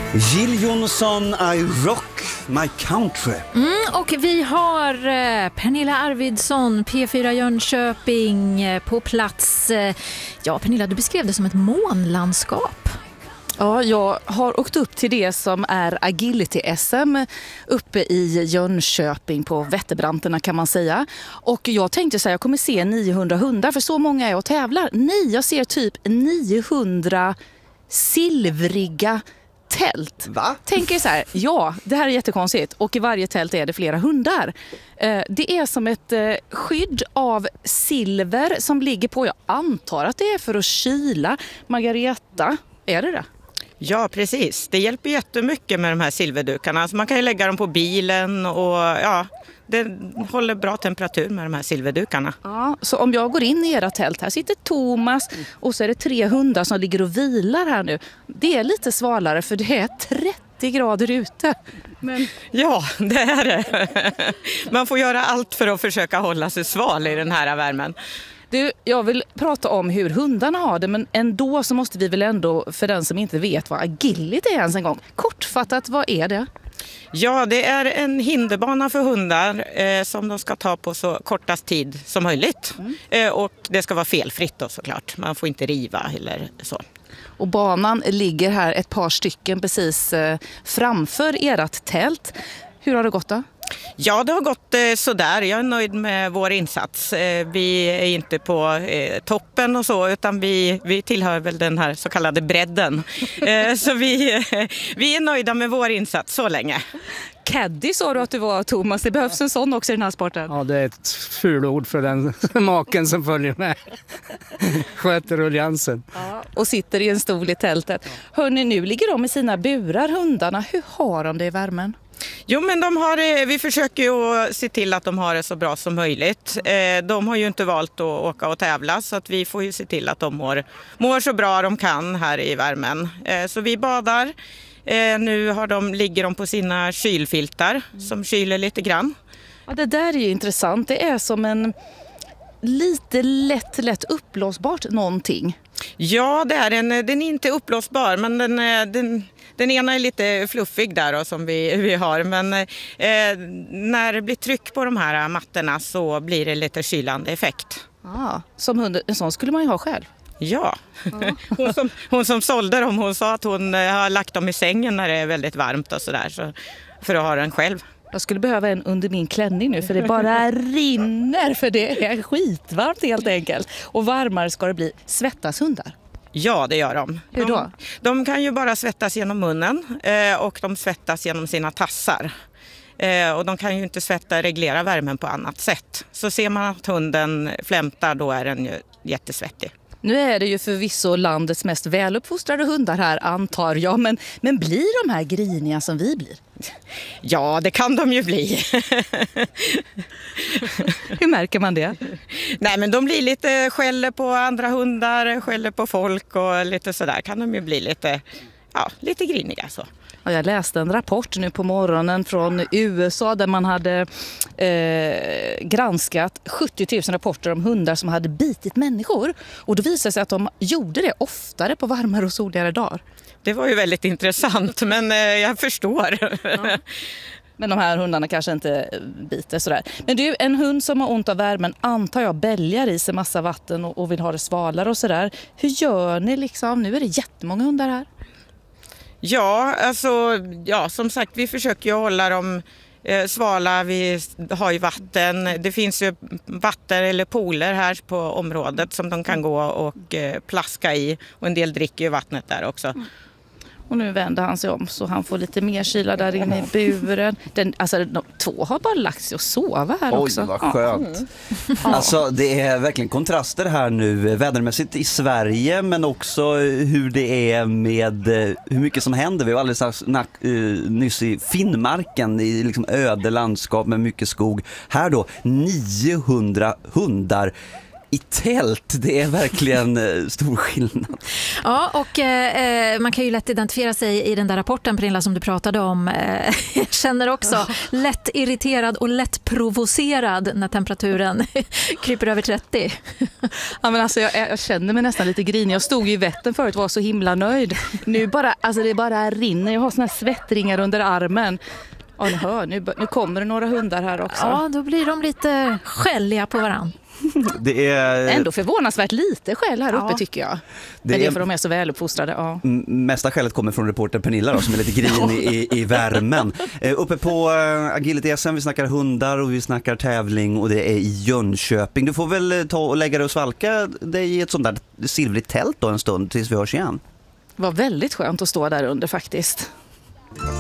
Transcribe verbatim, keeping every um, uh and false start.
Jill Johnson, I rock my country. Mm, och vi har eh, Pernilla Arvidsson, P fyra Jönköping, eh, på plats. Eh, ja, Pernilla, du beskrev det som ett månlandskap. Ja, jag har åkt upp till det som är Agility-S M uppe i Jönköping på Vätterbranterna kan man säga. Och jag tänkte så här, jag kommer se niohundra hundar för så många är och tävlar. Nej, jag ser typ niohundra silvriga tält. Va? Tänker så här, ja, det här är jättekonstigt och i varje tält är det flera hundar. Eh, det är som ett eh, skydd av silver som ligger på, jag antar att det är för att kyla. Margareta, är det det? Ja, precis. Det hjälper jättemycket med de här silverdukarna. Alltså man kan ju lägga dem på bilen och ja, det håller bra temperatur med de här silverdukarna. Ja, så om jag går in i era tält, här sitter Thomas och så är det tre hundar som ligger och vilar här nu. Det är lite svalare för det är trettio grader ute. Men... Ja, det är det. Man får göra allt för att försöka hålla sig sval i den här värmen. Du, jag vill prata om hur hundarna har det, men ändå så måste vi väl ändå, för den som inte vet vad agility är ens en gång, kortfattat, vad är det? Ja, det är en hinderbana för hundar eh, som de ska ta på så kortast tid som möjligt. Mm. Eh, och det ska vara felfritt då såklart. Man får inte riva eller så. Och banan ligger här ett par stycken precis eh, framför ert tält. Hur har det gått då? Ja, det har gått eh, sådär. Jag är nöjd med vår insats. Eh, vi är inte på eh, toppen och så, utan vi, vi tillhör väl den här så kallade bredden. Eh, så vi, eh, vi är nöjda med vår insats så länge. Caddy sa du att du var, Thomas. Det behövs en sån också i den här sporten. Ja, det är ett fulord för den maken som följer med. Sköter rulliansen. Ja, och sitter i en stol i tältet. Ja. Hörrni, nu ligger de i sina burar, hundarna. Hur har de det i värmen? Jo, men de har, vi försöker ju att se till att de har det så bra som möjligt. De har ju inte valt att åka och tävla, så att vi får ju se till att de mår, mår så bra de kan här i värmen. Så vi badar. Nu har de, ligger de på sina kylfiltar som kyler lite grann. Ja, det där är ju intressant. Det är som en lite lätt, lätt uppblåsbart någonting. Ja, det är en, den är inte uppblåsbar, men den, den, den ena är lite fluffig där då, som vi, vi har. Men eh, när det blir tryck på de här mattorna så blir det lite kylande effekt. Ah, som hund, en sån skulle man ju ha själv. Ja, ja. Hon, som, hon som sålde dem, hon sa att hon har lagt dem i sängen när det är väldigt varmt och sådär, så, för att ha den själv. Jag skulle behöva en under min klänning nu för det bara rinner, för det är skitvarmt helt enkelt. Och varmare ska det bli. Svettas hundar? Ja, det gör de. Hur då? De, de kan ju bara svettas genom munnen eh, och de svettas genom sina tassar. Eh, och de kan ju inte svetta reglera värmen på annat sätt. Så ser man att hunden flämtar, då är den ju jättesvettig. Nu är det ju förvisso landets mest väluppfostrade hundar här, antar jag. Men, men blir de här griniga som vi blir? Ja, det kan de ju bli. Hur märker man det? Nej, men de blir lite skäller på andra hundar, skäller på folk och lite sådär. Kan de ju bli lite, ja, lite griniga så. Jag läste en rapport nu på morgonen från U S A där man hade eh, granskat sjuttio tusen rapporter om hundar som hade bitit människor. Och då visade sig att de gjorde det oftare på varmare och soligare dagar. Det var ju väldigt intressant, men eh, jag förstår. Ja. Men de här hundarna kanske inte biter sådär. Men du, en hund som har ont av värmen, antar jag, bälgar i sig massa vatten och, och vill ha det svalare och sådär. Hur gör ni liksom? Nu är det jättemånga hundar här. Ja, alltså, ja, som sagt, vi försöker ju hålla dem eh, svala. Vi har ju vatten. Det finns ju vatten eller pooler här på området som de kan gå och eh, plaska i. Och en del dricker ju vattnet där också. Mm. Och nu vänder han sig om så han får lite mer kyla där inne i buren. Den, alltså, de två har bara lagt sig och sova här Oj, också. Oj, vad skönt. Ja. Alltså, det är verkligen kontraster här nu, vädermässigt i Sverige, men också hur det är med hur mycket som händer. Vi var alldeles nyss i Finnmarken, i liksom öde landskap med mycket skog. Här då, niohundra hundar i tält, det är verkligen eh, stor skillnad. Ja, och eh, man kan ju lätt identifiera sig i den där rapporten, Pernilla, som du pratade om. Eh, jag känner också lätt irriterad och lätt provocerad när temperaturen kryper över trettio. Ja, men alltså, jag, jag känner mig nästan lite grinig. Jag stod ju i Vättern förut och var så himla nöjd. Nu bara, alltså det bara rinner. Jag har såna här svettringar under armen. Ja, ni hör, nu, nu kommer det några hundar här också. Ja, då blir de lite skälliga på varann. Det är Ändå förvånansvärt lite skäll här uppe, Ja. tycker jag. Det Det är är- för de är så väluppfostrade. Ja. M- Mesta skälet kommer från reporter Pernilla då, som är lite grinig i, i värmen. Eh, uppe på eh, Agility S M, vi snackar hundar och vi snackar tävling och det är i Jönköping. Du får väl eh, ta och lägga dig och svalka dig i ett sånt där silvrigt tält då en stund tills vi hörs igen. Det var väldigt skönt att stå där under faktiskt.